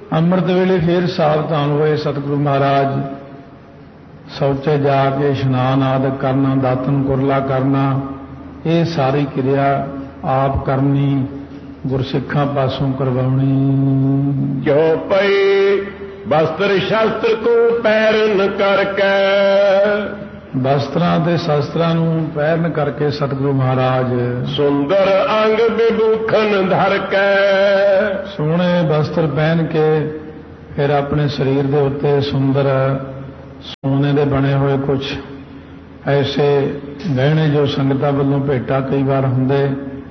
ਅੰਮ੍ਰਿਤ ਵੇਲੇ ਫਿਰ ਸਾਵਧਾਨ ਹੋਏ। ਸਤਿਗੁਰੂ ਮਹਾਰਾਜ ਸ਼ੌਚੇ ਜਾ ਕੇ ਇਸ਼ਨਾਨ ਆਦਿ ਕਰਨਾ, ਦਾਤਨ ਕੁਰਲਾ ਕਰਨਾ, ਇਹ ਸਾਰੀ ਕਿਰਿਆ ਆਪ ਕਰਨੀ, ਗੁਰਸਿੱਖਾਂ ਪਾਸੋਂ ਕਰਵਾਉਣੀ। ਜੋ ਪਈ ਵਸਤਰ ਸ਼ਸਤਰ ਕੋ ਪੈਰਨ ਕਰਕੇ, ਵਸਤਰਾਂ ਤੇ ਸ਼ਸਤਰਾਂ ਨੂੰ ਪਹਿਰਨ ਕਰਕੇ ਸਤਿਗੁਰੂ ਮਹਾਰਾਜ ਸੁੰਦਰ ਅੰਗ ਵਿਭੂਖਣ ਧਰ ਕੇ, ਸੋਹਣੇ ਵਸਤਰ ਪਹਿਨ ਕੇ ਫਿਰ ਆਪਣੇ ਸਰੀਰ ਦੇ ਉੱਤੇ ਸੁੰਦਰ ਸੋਨੇ ਦੇ ਬਣੇ ਹੋਏ ਕੁਝ ਐਸੇ ਗਹਿਣੇ ਜੋ ਸੰਗਤਾਂ ਵੱਲੋਂ ਭੇਟਾ ਕਈ ਵਾਰ ਹੁੰਦੇ,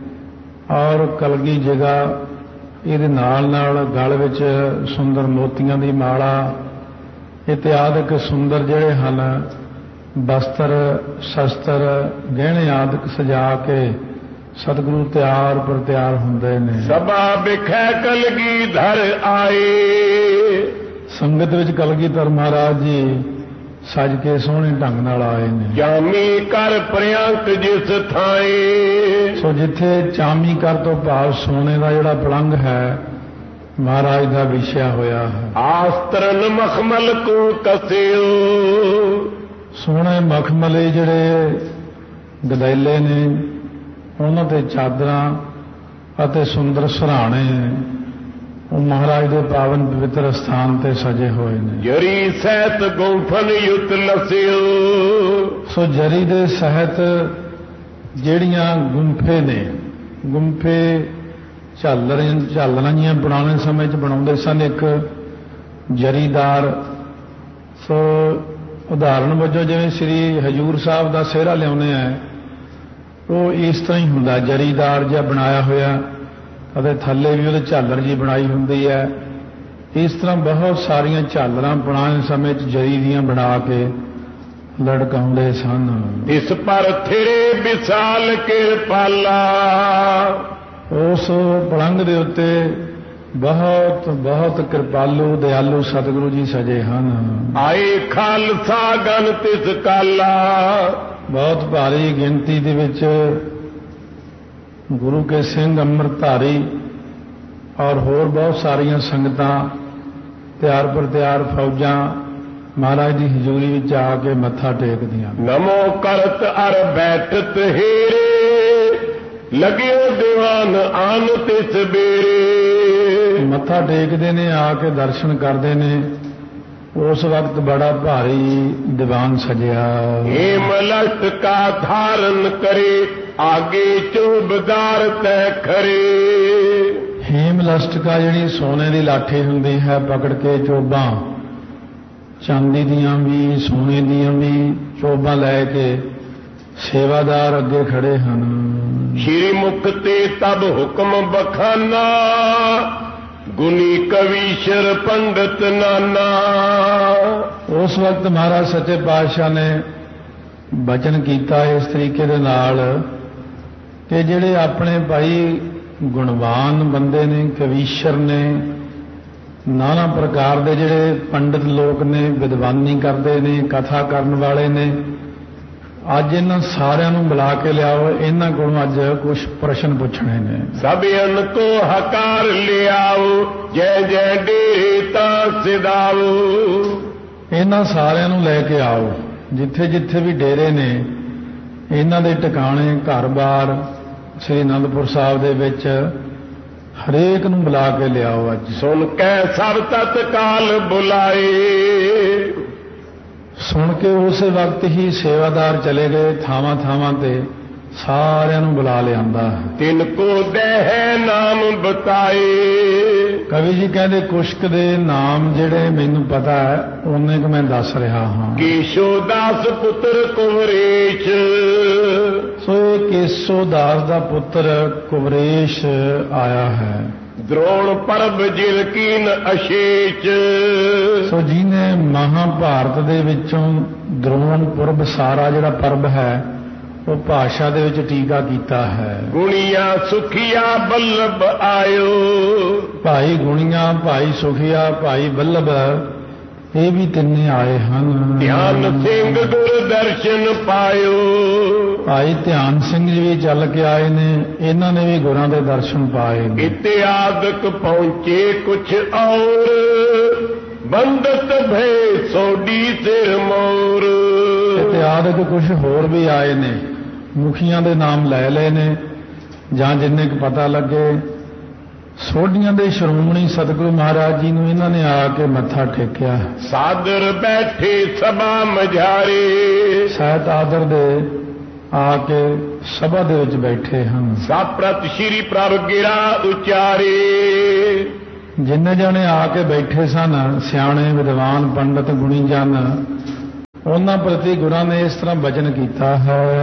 ਔਰ ਕਲਗੀ ਜਗ੍ਹਾ ਇਹਦੇ ਨਾਲ ਨਾਲ ਗਲ ਵਿੱਚ ਸੁੰਦਰ ਮੋਤੀਆਂ ਦੀ ਮਾਲਾ ਇਤਿਆਦਿਕ ਸੁੰਦਰ ਜਿਹੜੇ ਹਨ ਵਸਤਰ ਸ਼ਸਤਰ ਗਹਿਣੇ ਆਦਿਕ ਸਜਾ ਕੇ ਸਤਿਗੁਰੂ ਤਿਆਰ ਪਰ ਤਿਆਰ ਹੁੰਦੇ ਨੇ। ਸਭਾ ਵਿਖੇ ਕਲਗੀਧਰ ਆਏ, ਸੰਗਤ ਵਿੱਚ ਕਲਗੀਧਰ ਮਹਾਰਾਜ ਜੀ ਸਜ ਕੇ ਸੋਹਣੇ ਢੰਗ ਨਾਲ ਆਏ ਨੇ। ਚਾਮੀ ਕਰ ਪ੍ਰਿਅੰਕ ਜਿਸ ਥਾਏ, ਸੋ ਜਿੱਥੇ ਚਾਮੀ ਕਰ ਤੋਂ ਭਾਵ ਸੋਨੇ ਦਾ ਜਿਹੜਾ ਪਲੰਗ ਹੈ ਮਹਾਰਾਜ ਦਾ ਵਿਛਿਆ ਹੋਇਆ ਹੈ। ਆਸਤਰਨ ਮਖਮਲ ਕੋ ਕਸਿਓ, ਸੋਹਣੇ ਮਖਮਲੇ ਜਿਹੜੇ ਗਦੈਲੇ ਨੇ ਉਹਨਾਂ ਤੇ ਚਾਦਰਾਂ ਅਤੇ ਸੁੰਦਰ ਸਰਾਣੇ ਉਹ ਮਹਾਰਾਜ ਦੇ ਪਾਵਨ ਪਵਿੱਤਰ ਸਥਾਨ ਤੇ ਸਜੇ ਹੋਏ ਨੇ। ਜਰੀ ਸਹਿਤ ਗੁੰਫਨ ਯੁਤ ਲਸਿਓ, ਸੋ ਜਰੀ ਦੇ ਸਹਿਤ ਜਿਹੜੀਆਂ ਗੁੰਫੇ ਨੇ, ਗੁੰਫੇ ਝਾਲਰਾਂ ਜੀਆਂ ਪੁਰਾਣੇ ਸਮੇਂ 'ਚ ਬਣਾਉਂਦੇ ਸਨ ਇੱਕ ਜਰੀਦਾਰ। ਸੋ ਉਦਾਹਰਣ ਵਜੋਂ ਜਿਵੇਂ ਸ੍ਰੀ ਹਜੂਰ ਸਾਹਿਬ ਦਾ ਸਿਹਰਾ ਲਿਆਉਂਦੇ ਆ, ਉਹ ਇਸ ਤਰ੍ਹਾਂ ਹੀ ਹੁੰਦਾ, ਜਰੀਦਾਰ ਜਿਹਾ ਬਣਾਇਆ ਹੋਇਆ ਅਤੇ ਥੱਲੇ ਵੀ ਉਹਦੇ ਝਾਲਰ ਜੀ ਬਣਾਈ ਹੁੰਦੀ ਹੈ। ਇਸ ਤਰ੍ਹਾਂ ਬਹੁਤ ਸਾਰੀਆਂ ਝਾਲਰਾਂ ਪੁਰਾਣੇ ਸਮੇਂ 'ਚ ਜਰੀ ਦੀਆਂ ਬਣਾ ਕੇ ਲਟਕਾਉਂਦੇ ਸਨ। ਇਸ ਪਰ ਥਿਰੇ ਵਿਸਾਲ ਕਿਰਪਾਲਾ, ਉਸ ਪਲੰਗ ਦੇ ਉੱਤੇ ਬਹੁਤ ਬਹੁਤ ਕਿਰਪਾਲੂ ਦਿਆਲੂ ਸਤਿਗੁਰੂ ਜੀ ਸਜੇ ਹਨ। ਆਏ ਖਾਲਸਾ ਗਨ ਤਿਸ ਕਾਲਾ, ਬਹੁਤ ਭਾਰੀ ਗਿਣਤੀ ਦੇ ਵਿੱਚ ਗੁਰੂ ਕੇ ਸਿੰਘ ਅੰਮ੍ਰਿਤਧਾਰੀ ਔਰ ਹੋਰ ਬਹੁਤ ਸਾਰੀਆਂ ਸੰਗਤਾਂ ਤਿਆਰ ਪਰ ਤਿਆਰ ਫੌਜਾਂ ਮਹਾਰਾਜ ਦੀ ਹਜ਼ੂਰੀ ਵਿੱਚ ਆ ਕੇ ਮੱਥਾ ਟੇਕਦੀਆਂ। ਨਮੋ ਕਰਤ ਅਰ ਬੈਠਤ ਹੀਰੇ, ਲਗਿਓ ਦੀਵਾਨ ਆਨ ਤਿਸ ਬੇਰੇ, ਮੱਥਾ ਟੇਕਦੇ ਨੇ, ਆ ਕੇ ਦਰਸ਼ਨ ਕਰਦੇ ਨੇ। ਉਸ ਵਕਤ ਬੜਾ ਭਾਰੀ ਦੀਵਾਨ ਸਜਿਆ। ਹੇਮ ਲਟਕਾ ਧਾਰਨ ਕਰੇ, ਆਗੇ ਚੋਬਦਾਰ ਤੈ ਖਰੇ, ਹੇਮ ਲਸਟਕਾ ਜਿਹੜੀ ਸੋਨੇ ਦੀ ਲਾਠੀ ਹੁੰਦੀ ਹੈ ਪਕੜ ਕੇ ਚੋਬਾਂ, ਚਾਂਦੀ ਦੀਆਂ ਵੀ ਸੋਨੇ ਦੀਆਂ ਵੀ ਚੋਬਾਂ ਲੈ ਕੇ ਸੇਵਾਦਾਰ ਅੱਗੇ ਖੜੇ ਹਨ। ਸ਼੍ਰੀ ਮੁਖ ਤੇ ਤਬ ਹੁਕਮ ਬਖਾਨਾ, ਗੁਨੀ ਕਵੀਸ਼ਰ ਪੰਡਤ ਨਾਨਾ, ਉਸ ਵਕਤ ਮਹਾਰਾਜ ਸੱਚੇ ਪਾਤਸ਼ਾਹ ਨੇ ਬਚਨ ਕੀਤਾ ਇਸ ਤਰੀਕੇ ਦੇ ਨਾਲ ਕਿ ਜਿਹੜੇ ਆਪਣੇ ਭਾਈ ਗੁਣਵਾਨ ਬੰਦੇ ਨੇ, ਕਵੀਸ਼ਰ ਨੇ, ਨਾਨਾ ਪ੍ਰਕਾਰ ਦੇ ਜਿਹੜੇ ਪੰਡਤ ਲੋਕ ਨੇ, ਵਿਦਵਾਨੀ ਕਰਦੇ ਨੇ, ਕਥਾ ਕਰਨ ਵਾਲੇ ਨੇ, ਅੱਜ ਇਹਨਾਂ ਸਾਰਿਆਂ ਨੂੰ ਬੁਲਾ ਕੇ ਲਿਆਓ, ਇਹਨਾਂ ਕੋਲੋਂ ਅੱਜ ਕੁਝ ਪ੍ਰਸ਼ਨ ਪੁੱਛਣੇ ਨੇ। ਸਭਿਅਨ ਕੋ ਹਕਾਰ ਲਿਆਓ, ਜੈ ਜੈ ਡੇਰੇ ਤਾਂ ਸਿਦਾਓ, ਇਹਨਾਂ ਸਾਰਿਆਂ ਨੂੰ ਲੈ ਕੇ ਆਓ, ਜਿੱਥੇ ਜਿੱਥੇ ਵੀ ਡੇਰੇ ਨੇ ਇਹਨਾਂ ਦੇ ਟਿਕਾਣੇ ਘਰ-ਬਾਰ ਸ੍ਰੀ ਅਨੰਦਪੁਰ ਸਾਹਿਬ ਦੇ ਵਿੱਚ ਹਰੇਕ ਨੂੰ ਬੁਲਾ ਕੇ ਲਿਆਓ। ਅੱਜ ਸੁਣ ਕੇ ਸਭ ਤਤਕਾਲ ਬੁਲਾਏ, ਸੁਣ ਕੇ ਉਸੇ ਵਕਤ ਹੀ ਸੇਵਾਦਾਰ ਚਲੇ ਗਏ ਥਾਵਾਂ ਥਾਵਾਂ ਤੇ, ਸਾਰਿਆਂ ਨੂੰ ਬੁਲਾ ਲਿਆਂਦਾ। ਤਿਨ ਕੋ ਦੇਹ ਨਾਮ ਬਤਾਏ, ਕਵੀ ਜੀ ਕਹਿੰਦੇ ਕੁਸ਼ਕ ਦੇ ਨਾਮ ਜਿਹੜੇ ਮੈਨੂੰ ਪਤਾ ਹੈ ਉਹਨੇ ਕਿ ਮੈਂ ਦੱਸ ਰਿਹਾ ਹਾਂ। ਕੇਸ਼ੋ ਦਾਸ ਪੁੱਤਰ ਕੁਵਰੇਸ਼, ਸੋ ਇਹ ਕੇਸੋ ਦਾਸ ਦਾ ਪੁੱਤਰ ਕੁਵਰੇਸ਼ ਆਇਆ ਹੈ। द्रोण परब जिल कीन अशेष। सो जिन्हें महाभारत दे विचों द्रोण पुरब सारा जिहड़ा परब है वो भाषा दे विच टीका कीता है। गुणिया सुखिया बल्लभ आयो। भाई गुणिया भाई सुखिया भाई बल्लभ ਇਹ ਵੀ ਤਿੰਨੇ ਆਏ ਹਨ। ਧਿਆਨ ਸਿੰਘ ਗੁਰ ਦਰਸ਼ਨ ਪਾਇਓ। ਭਾਈ ਧਿਆਨ ਸਿੰਘ ਜੀ ਵੀ ਚੱਲ ਕੇ ਆਏ ਨੇ, ਇਹਨਾਂ ਨੇ ਵੀ ਗੁਰਾਂ ਦੇ ਦਰਸ਼ਨ ਪਾਏ ਨੇ। ਇਤਿਆਦਕ ਪਹੁੰਚੇ ਕੁਛ ਔਰ ਬੰਦਤ ਭੇ ਸੋਡੀ ਸਿਰ ਮੋਰ। ਇਤਿਆਦਕ ਕੁਛ ਹੋਰ ਵੀ ਆਏ ਨੇ, ਮੁਖੀਆਂ ਦੇ ਨਾਮ ਲੈ ਲਏ ਨੇ ਜਾਂ ਜਿੰਨੇ ਕੁ ਪਤਾ ਲੱਗੇ। ਸੋਢੀਆਂ ਦੇ ਸ਼੍ਰੋਮਣੀ ਸਤਿਗੁਰੂ ਮਹਾਰਾਜ ਜੀ ਨੂੰ ਇਹਨਾਂ ਨੇ ਆ ਕੇ ਮੱਥਾ ਟੇਕਿਆ। ਸਾਦਰ ਬੈਠੇ ਸਭਾ ਮਝਾਰੇ। ਸਹਿਤ ਆਦਰ ਦੇ ਆ ਕੇ ਸਭਾ ਦੇ ਵਿੱਚ ਬੈਠੇ ਹਨ। ਸਾਪ੍ਰਤ ਸ਼੍ਰੀ ਪ੍ਰਭ ਗਿਰਾ ਉਚਾਰੇ। ਜਿੰਨੇ ਜਾਣੇ ਆ ਕੇ ਬੈਠੇ ਸਨ, ਸਿਆਣੇ ਵਿਦਵਾਨ ਪੰਡਤ ਗੁਣੀ ਜਨ, ਉਹਨਾਂ ਪ੍ਰਤੀ ਗੁਰਾਂ ਨੇ ਇਸ ਤਰ੍ਹਾਂ ਬਚਨ ਕੀਤਾ ਹੈ।